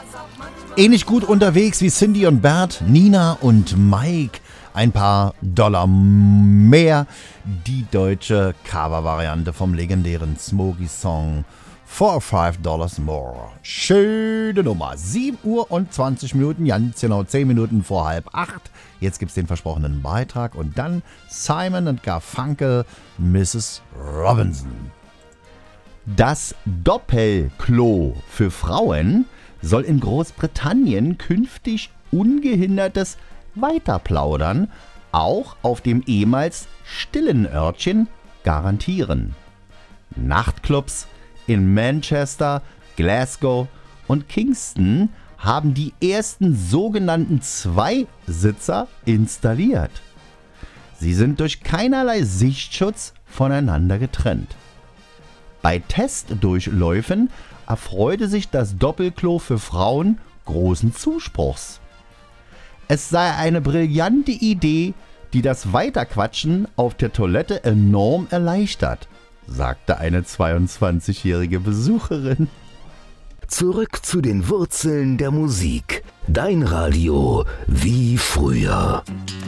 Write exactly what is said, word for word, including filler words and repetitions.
Ähnlich gut unterwegs wie Cindy und Bert, Nina und Mike. Ein paar Dollar mehr. Die deutsche Cover-Variante vom legendären Smokey-Song Four or Five Dollars More. Schöne Nummer. sieben Uhr und zwanzig Minuten, ganz genau zehn Minuten vor halb acht. Jetzt gibt's den versprochenen Beitrag und dann Simon und Garfunkel, Missus Robinson. Das Doppelklo für Frauen soll in Großbritannien künftig ungehindertes Weiterplaudern auch auf dem ehemals stillen Örtchen garantieren. Nachtclubs in Manchester, Glasgow und Kingston haben die ersten sogenannten Zweisitzer installiert. Sie sind durch keinerlei Sichtschutz voneinander getrennt. Bei Testdurchläufen erfreute sich das Doppelklo für Frauen großen Zuspruchs. Es sei eine brillante Idee, die das Weiterquatschen auf der Toilette enorm erleichtert, sagte eine zweiundzwanzigjährige Besucherin. Zurück zu den Wurzeln der Musik. Dein Radio wie früher.